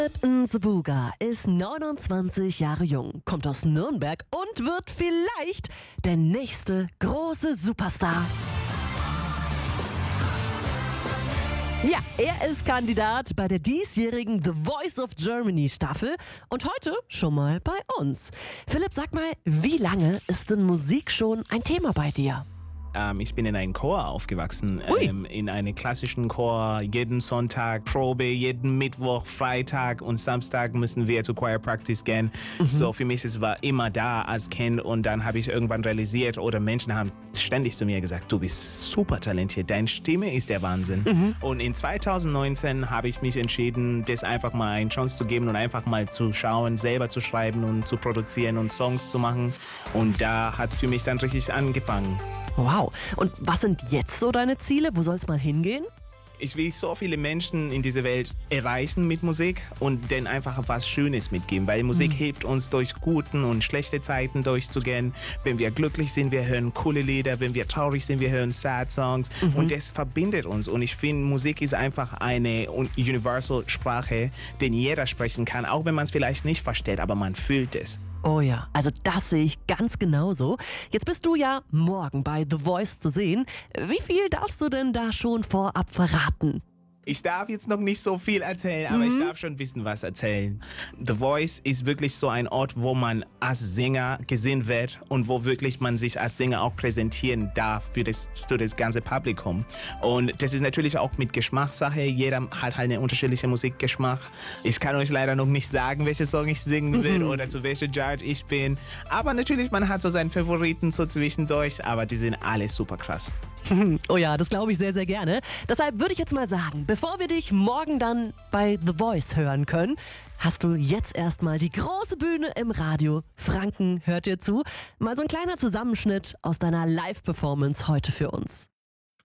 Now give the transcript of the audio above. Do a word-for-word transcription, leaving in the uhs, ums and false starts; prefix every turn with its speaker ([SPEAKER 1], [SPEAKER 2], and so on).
[SPEAKER 1] Philipp Nzubuga ist neunundzwanzig Jahre jung, kommt aus Nürnberg und wird vielleicht der nächste große Superstar. Ja, er ist Kandidat bei der diesjährigen The Voice of Germany Staffel und heute schon mal bei uns. Philipp, sag mal, wie lange ist denn Musik schon ein Thema bei dir?
[SPEAKER 2] Ähm, ich bin in einem Chor aufgewachsen, ähm, in einem klassischen Chor. Jeden Sonntag Probe, jeden Mittwoch, Freitag und Samstag müssen wir zu Choir Practice gehen. Mhm. So für mich es war immer da als Kind und dann habe ich irgendwann realisiert oder Menschen haben ständig zu mir gesagt, du bist super talentiert, deine Stimme ist der Wahnsinn. Mhm. Und in zweitausendneunzehn habe ich mich entschieden, das einfach mal eine Chance zu geben und einfach mal zu schauen, selber zu schreiben und zu produzieren und Songs zu machen. Und da hat es für mich dann richtig angefangen.
[SPEAKER 1] Wow. Und was sind jetzt so deine Ziele? Wo soll es mal hingehen?
[SPEAKER 2] Ich will so viele Menschen in dieser Welt erreichen mit Musik und denen einfach was Schönes mitgeben, weil Musik mhm. hilft uns durch guten und schlechte Zeiten durchzugehen. Wenn wir glücklich sind, wir hören coole Lieder, wenn wir traurig sind, wir hören Sad Songs mhm. und das verbindet uns und ich finde, Musik ist einfach eine universal Sprache, den jeder sprechen kann, auch wenn man es vielleicht nicht versteht, aber man fühlt es.
[SPEAKER 1] Oh ja, also das sehe ich ganz genauso. Jetzt bist du ja morgen bei The Voice zu sehen. Wie viel darfst du denn da schon vorab verraten?
[SPEAKER 2] Ich darf jetzt noch nicht so viel erzählen, aber mhm. ich darf schon ein bisschen was erzählen. The Voice ist wirklich so ein Ort, wo man als Sänger gesehen wird und wo wirklich man sich als Sänger auch präsentieren darf für das, für das ganze Publikum. Und das ist natürlich auch mit Geschmackssache. Jeder hat halt einen unterschiedlichen Musikgeschmack. Ich kann euch leider noch nicht sagen, welche Song ich singen will mhm. oder zu welcher Judge ich bin. Aber natürlich, man hat so seinen Favoriten so zwischendurch, aber die sind alle super krass.
[SPEAKER 1] Oh ja, das glaube ich sehr, sehr gerne. Deshalb würde ich jetzt mal sagen, bevor wir dich morgen dann bei The Voice hören können, hast du jetzt erstmal die große Bühne im Radio. Franken hört dir zu. Mal so ein kleiner Zusammenschnitt aus deiner Live-Performance heute für uns.